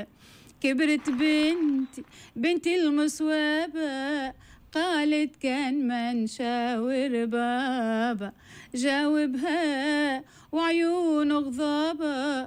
كبرت بنتي المصوابة، قالت كان من شاور بابا، جاوبها وعيونه غضابة،